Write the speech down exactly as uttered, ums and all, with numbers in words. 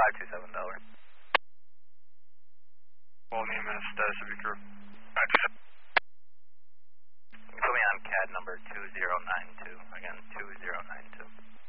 five two seven Delaware. Call name and status of your crew. five two seven. You put me on C A D number two zero nine two. Again, two zero nine two.